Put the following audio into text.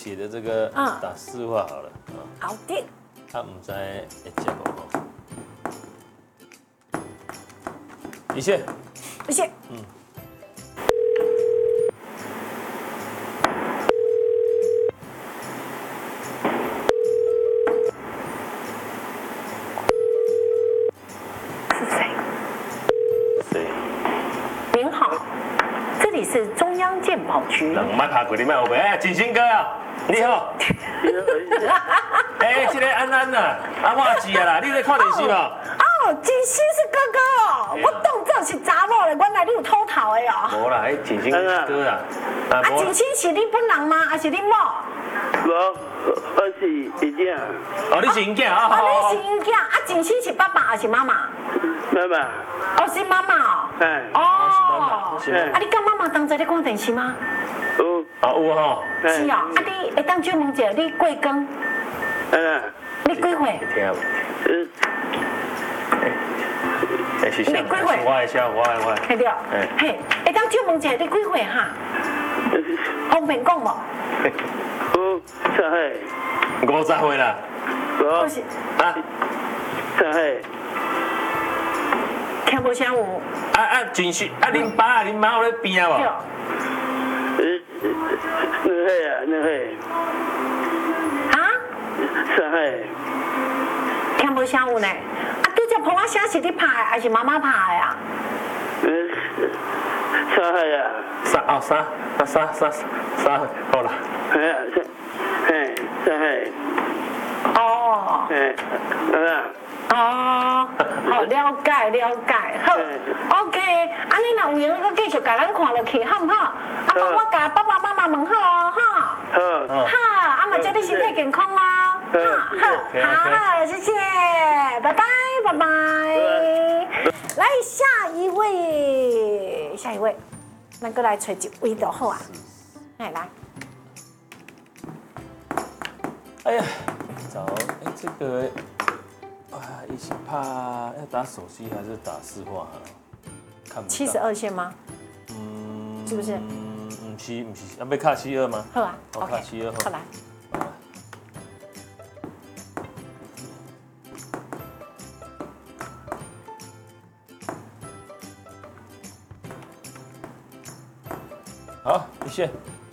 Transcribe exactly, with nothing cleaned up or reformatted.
写的这个打市话好了啊。 好的。 他唔知会接无吼。一谢。 一谢。 嗯。 是谁？ 谁？ 您好，这里是中央鉴宝局。 人卖拍过你卖后背，哎，景星哥啊，你好。哎，这个安安呐，阿我阿姊啊啦，你在看电视嘛？ 哦，锦溪是哥哥哦，我当这是查某嘞，原来你有偷头的哦。 无啦，迄景星哥啦。 啊，锦溪是你本人吗？还是你某？ 我我是伊囝。 哦，你是因囝啊？ 哦，你是因囝。啊，锦溪是爸爸还是妈妈？ 妈妈。 哦，是妈妈哦。 哎。 哦。 是妈妈。 啊，你跟妈妈当在咧看电视吗？ 有。 啊有吼。 是哦。啊，你会当请问一下，你贵庚？ 嗯。 你几岁？ 听无？ 嗯。 哎，是啥？我的笑，我的我。 听到？嘿，会当请问一下，你几岁哈？方便讲无？ 有三岁。 五十岁啦。 我。 啊？ 三岁。 听无啥有？ 啊啊，真是啊！恁爸啊，恁妈有咧边啊无？ 嗯，两岁啊，两岁。 啊？ 三岁。 听无啥有呢？啊，对这普啊声是你拍的，还是妈妈拍的啊？ 嗯，三岁啊。 三哦三啊三三三岁，好啦。 哎呀，哎，三岁。 哦。 哎，啊。 哦，好了解了解，好 ，OK， 啊，你若有闲，搁继续甲咱看落去，好唔好？啊，帮我甲爸爸妈妈问好哦，哈。 好。 好，啊嘛，祝你身体健康哦。好，好，好，谢谢，拜拜，拜拜。来下一位，下一位，咱过来找一位就好啊。来来。 哎呀，找哎这个。啊，一起怕要打手机还是打市话？看不到。 七十二线吗？ 嗯， 是不是？ 嗯，唔是唔是，要被卡七二吗？ 好啊， 我卡七二好来。 好，一线。